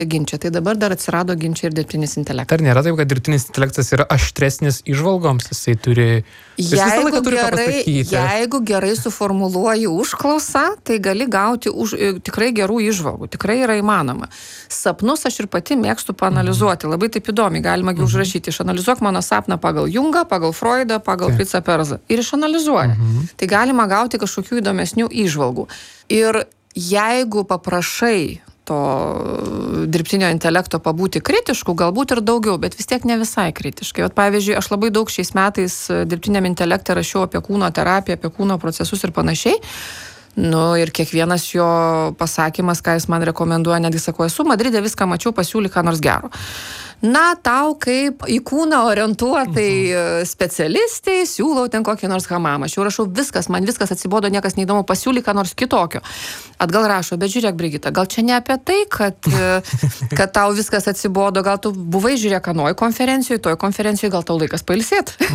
ginčiai. Tai dabar dar atsirado ginčiai ir dirbtinis intelektas. Ar nėra taip, kad dirbtinis intelektas yra aštresnis įžvalgoms, jisai turi... Jeigu gerai suformuluoji užklausą, tai gali gauti tikrai gerų įžvalgų, tikrai yra įmanoma. Sapnus aš ir pati mėgstu paanalizuoti, labai taip įdomiai, galima užrašyti, išanalizuok mano sapną pagal Jungą, pagal Freudą, pagal Fritzą Perzą ir išanalizuoja. Tai galima gauti kažkokių įdomesnių įžvalgų. Ir jeigu paprašai to dirbtinio intelekto pabūti kritiškų, galbūt ir daugiau, bet vis tiek ne visai kritiškai. Pavyzdžiui, aš labai daug šiais metais dirbtiniam intelektui rašiau apie kūno terapiją, apie kūno procesus ir panašiai. Ir kiekvienas jo pasakymas, ką jis man rekomenduoja, netgi sako, esu Madride, viską mačiau, pasiūlyk ką nors gero. Na, tau kaip į kūną orientuotai specialistai siūlau ten kokį nors hamamą. Aš jau rašau viskas, man viskas atsibodo, niekas neįdomu, pasiūlyk ką nors kitokio. Atgal rašo, bet žiūrėk, Brigita, gal čia ne apie tai, kad tau viskas atsibodo, gal tu buvai žiūrėk anoje konferencijoje, toj konferencijoje gal tau laikas pailsėti.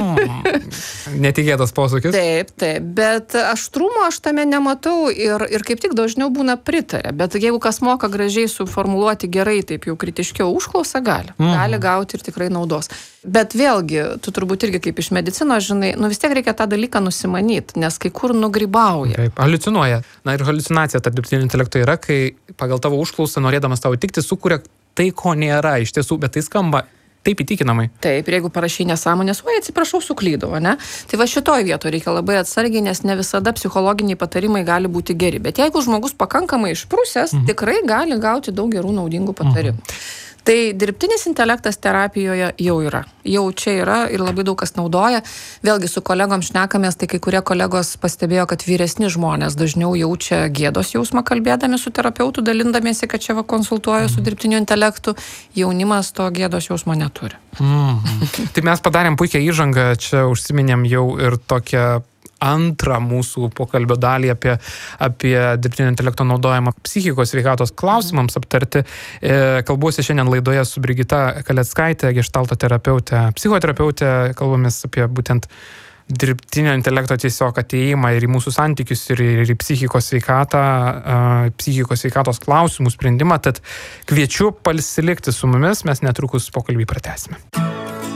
Netikėtas posūkis. Taip, bet aštrumo aš tame nematau ir kaip tik dažniau būna pritarė. Bet jeigu kas moka gražiai suformuluoti gerai, taip jau kritiškiau užklausą, gali gauti ir tikrai naudos. Bet vėlgi, tu turbūt irgi kaip iš medicinos, žinai, vis tiek reikia tą dalyką nusimanyti, nes kai kur nugrybauja. Taip, haliucinuoja. Na ir haliucinacija tarp dirbtinio intelekto yra, kai pagal tavo užklausą, norėdamas tau įtikti, sukuria tai, ko nėra iš tiesų, bet tai skamba taip įtikinamai. Taip, ir jeigu parašai nesąmonės, atsiprašau, suklydau, ne? Tai va šitoj vietoje reikia labai atsargiai, nes ne visada psichologiniai patarimai gali būti geri. Bet jeigu žmogus pakankamai išprusęs, tikrai gali gauti daug gerų naudingų patarimų. Tai dirbtinis intelektas terapijoje jau yra. Jau čia yra ir labai daug kas naudoja. Vėlgi su kolegom šnekamės, tai kai kurie kolegos pastebėjo, kad vyresni žmonės dažniau jaučia gėdos jausmą kalbėdami su terapeutu, dalindamiesi, kad čia konsultuoja su dirbtiniu intelektu. Jaunimas to gėdos jausmo neturi. Tai mes padarėm puikią įžangą, čia užsiminėm jau ir tokią antrą mūsų pokalbio dalį apie dirbtinio intelekto naudojimą psichikos sveikatos klausimams aptarti. Kalbuosi šiandien laidoje su Brigita Kaleckaitė, geštalto terapeutė, psichoterapeutė. Kalbamės apie būtent dirbtinio intelekto tiesiog atėjimą ir į mūsų santykius, ir į psichikos sveikatą, psichikos sveikatos klausimų sprendimą. Tad kviečiu pasilikti su mumis, mes netrukus pokalbį pratęsime.